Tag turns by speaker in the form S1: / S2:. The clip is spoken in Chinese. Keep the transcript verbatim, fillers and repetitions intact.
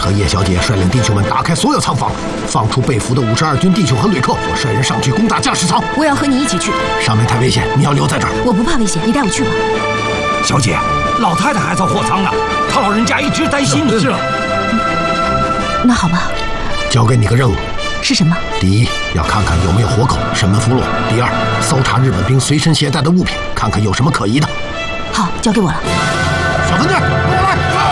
S1: 和叶小姐率领弟兄们打开所有仓房，放出被俘的五十二军弟兄和旅客。我率人上去攻打驾驶舱。
S2: 我要和你一起去。
S1: 上面太危险，你要留在这儿。
S2: 我不怕危险，你带我去吧。
S3: 小姐，老太太还在货仓呢，她老人家一直担心你。是。
S2: 那好吧。
S1: 交给你个任务。
S2: 是什么？
S1: 第一，要看看有没有活口，审问俘虏；第二，搜查日本兵随身携带的物品，看看有什么可疑的。
S2: 好，交给我了。
S1: 小分队。